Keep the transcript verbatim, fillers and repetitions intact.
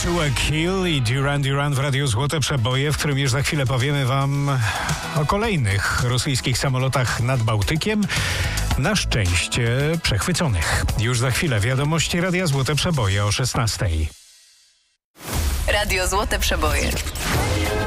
Joshua Kill i Duran Duran w Radiu Złote Przeboje, w którym już za chwilę powiemy wam o kolejnych rosyjskich samolotach nad Bałtykiem, na szczęście przechwyconych. Już za chwilę wiadomości Radia Złote Przeboje o szesnastej. Radio Złote Przeboje.